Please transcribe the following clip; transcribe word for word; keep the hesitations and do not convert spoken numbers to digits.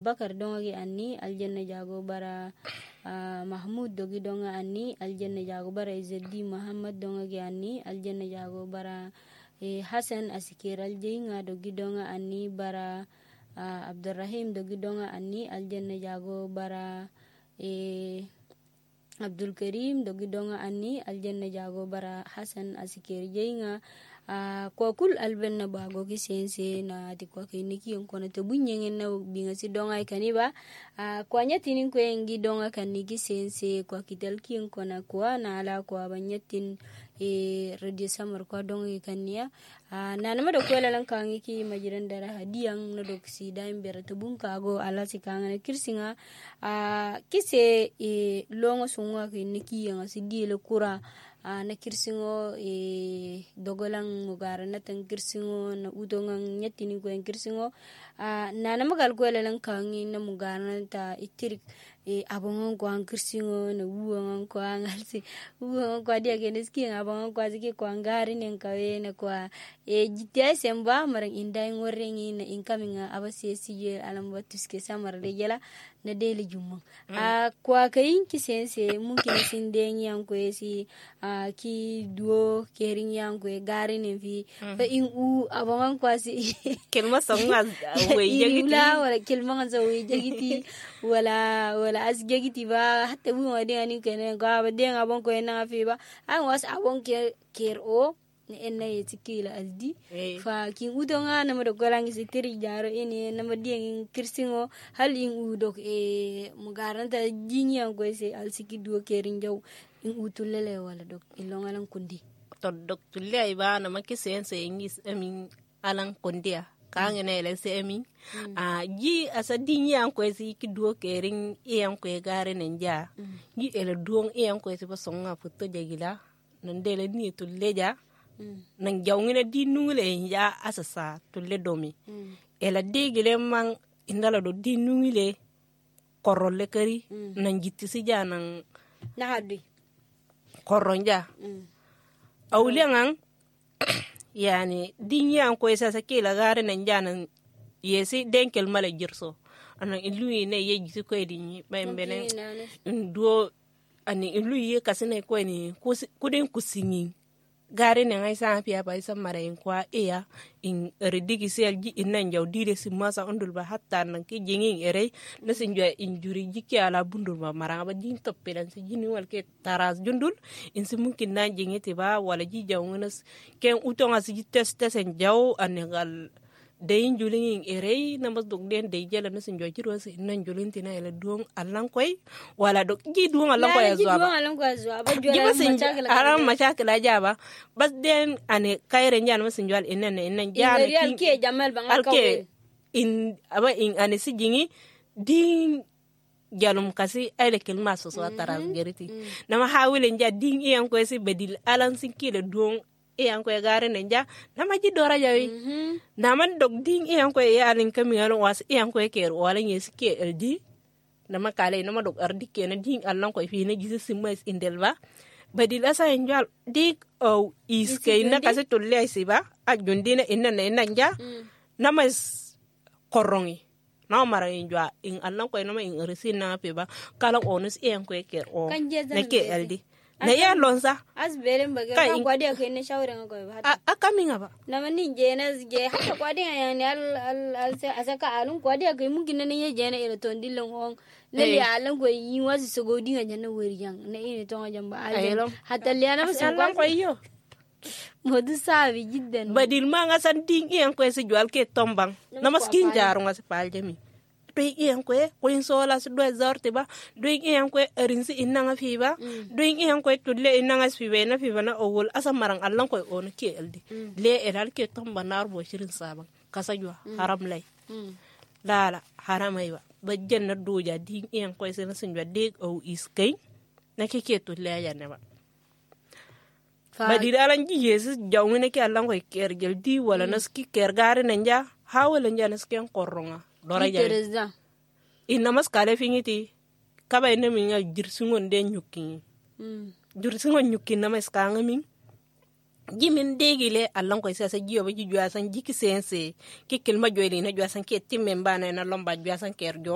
bakar donga gi anni aljanna jago bara uh, mahmud dogi donga anni aljanna jago bara izeddi muhammad donga gi anni aljanna jago bara e hasan asikir aljinga dogi donga anni bara uh, abdurrahim dogi donga anni aljanna jago bara e abdul karim dogi donga anni aljanna jago bara hasan asikir jinga Uh, kwa kul albenna bago ki sense na ati kwa kiniki yonkona te bunyengen na binga si donga ikani ba uh, kwa nyatin ko engi donga kaniki sense kwa kital ki yonkona kwa na ala kwa banyatin e radio samar kwa donga ikania uh, na nama do kwela lan kangi ki majiran dara hadiyang no dok si daim bera te bunka go ala si kanga na kirsinga uh, kise e longo sunga kiniki yang si diele kura Uh, na kirsingo e dogolang mugara na tang kirsingo na udongang nyatini ko ang kirsingo uh, na namagal ko lang kangi na mugara na ta itirik e abongon ko ang kirsingo na uwangon ko ang alsi uwangon ko dia keneski ang abongon ko aziki ko ang garin yang kawe na ko e jitia semba marang inday ngorengi na incoming abasi siye alam batus ke samar lejala na deli jumma mm. a kwa kayin ki sense mungkin sindeng yang ko si a ki duo kering yang ko garin fi mm. fa in u abongon ko si kelma songa we jagiti wala kelma nga we jagiti wala wala as jagiti ba hatta bu ma de ani kene ga ba de abon ko na fi ba an was abon ke ker o ne enna yeti kila aldi hey. Fa kin udonga na mado golangi sitiri jaro ene na madien kirsingo hal in udok e mugaranta jinya ko se alsiki duo kerin jaw in utulele wala dok ilonga lan kundi to dok tulle ay ba na makisen se ingis amin alan kundia kanga na ele se amin mm. a ji asa dinya ko se ki duo kerin e an ko gare nenja mm. ji ele duon e an ko se ba songa futo jagila nan dele ni tulle ja Mm. nang jawngina di nungule ya asasa tulle domi mm. ela degile man indala do di nungile korolle kari mm. nang jitti si janang na hadi koronja mm. awliangang yani dinya ko esa sakila gare nan janang yesi denkel mala jirso anan iluyi ne yeji ko edini bembene ndo ani iluyi kasine ko ni kuden kusingi gare ne ngai sa pia ba isa mara in kwa eya in redigi sel ji innan jaw dire si masa ondul ba hatta nan ki jingin ere na sin jo injuri jiki ala bundur ba mara ba jin toppe dan si jini wal ke taras jundul in si mungkin na jingete ba wala ji jaw ngas ken utonga si test test en jaw anegal deyin julin ere na mas dog den de jela na sin jo jiro si innan julin tina ele duong allan koy wala dog ji duong allan koy azwa ba allan koy azwa ba jola machakala aram machakala jaba bas den ane kayre nyan masin jwal innan innan jana kin ke jamal ban alke in aba in ane si jingi din jalum kasi ay le kelma so so taras geriti na ma hawile nja din e an koy si bedil alan sin kile duong e an koy gare ne nja na ma ji dora jawi mm-hmm. na man dog ding e an koy e alin kami alon was e an koy ker wala nyes ke eldi na ma kale na ma dog ardi ke na ding alon koy fi na gisi simas indelba badil asa enjal dik o is ke na kase to le siba a jundina inna na inna nja mm. na mas korongi na mara enjwa in alon koy na ma in resin na pe ba kala onus e an koy ker o na ke eldi na ya lonsa asberen baga kan kwadi akai ne shawara ko ba a kaminga ba na mani je na je haka kwadi yani al al asaka alun kwadi akai mun gina ne je na ira ton dillon hon lele alan ko yi wasu sogodi ga jana wuri yang na ina ton jamba alan hatta liana musun ko yo modu sabi jiddan badil ma nga san ding en ko se jwal ke tombang na maskin jaru nga se paljami doing iyan kwe kuin sola su doy zorte ba doing iyan kwe rinsi inanga fiba doing iyan kwe tulle inanga fibe na fiba na ogol asa marang allan koy on ke eldi le eral ke tomba nar bo shirin sabang kasa jwa haram lay dala haram aywa ba jenna doja ding iyan kwe sen sen jwa deg o iskay na ke ke tulle ya ne ba ba diralan ji yesus jawne ke allan koy ker gel di wala naski ker gare nanja hawala nja naski en koronga dora jare ina mas kale fingiti kaba ina minga jirsungon de nyuki mm jirsungon nyuki na mas kanga min jimin degile allan ko sa sa jiyo ba ji jwa san jiki sense ki kilma joyli na jwa san ke timme mbana na lomba jwa san ker jo